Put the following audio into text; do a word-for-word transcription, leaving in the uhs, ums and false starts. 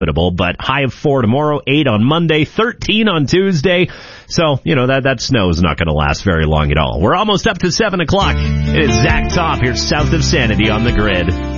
but high of four tomorrow, eight on Monday, thirteen on Tuesday. So, you know, that, that snow is not going to last very long at all. We're almost up to seven o'clock. It is Zach Top here south of Sanity on the Grid.